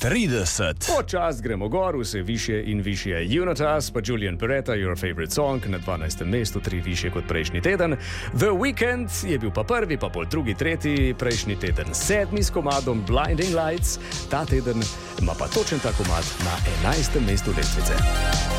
30. Počas gremo gor, vse više in više. Unitas, pa Julian Peretta, Your Favorite Song, na 12. mestu, 3 više kot prejšnji teden. The Weeknd je bil pa prvi, pa pol drugi, tretji, prejšnji teden 7. s komadom Blinding Lights, ta teden ima pa točen ta komad na 11. mestu lestvice.